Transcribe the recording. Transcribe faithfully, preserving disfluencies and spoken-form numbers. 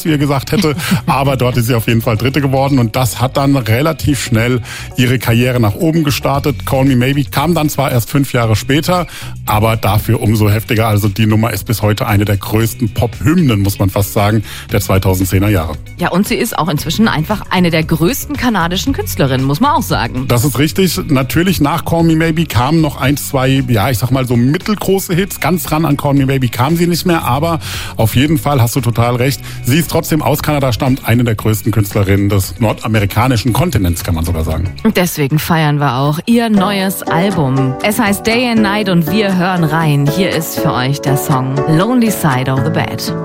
wie er gesagt hätte, aber dort ist sie auf jeden Fall Dritte geworden und das hat dann relativ schnell ihre Karriere nach oben gestartet. Call Me Maybe kam dann zwar erst fünf Jahre später, aber dafür umso heftiger. Also die Nummer ist bis heute eine der größten Pop-Hymnen, muss man fast sagen, der zweitausendzehner Jahre. Ja, und sie ist auch inzwischen einfach eine der größten kanadischen Künstlerinnen, muss man auch sagen. Das ist richtig. Natürlich nach Call Me Maybe kamen noch ein, zwei, ja, ich sag mal so mittelgroße Hits. Ganz ran an Call Me Maybe kam sie nicht mehr, aber auf jeden Fall hast du total recht. Sie ist trotzdem aus Kanada, stammt eine der größten Künstlerinnen des nordamerikanischen Kontinents, kann man sogar sagen. Und deswegen feiern wir auch ihr neues Album. Es heißt Day and Night und wir hören rein. Hier ist für euch der Song Lonely Side of the Bed.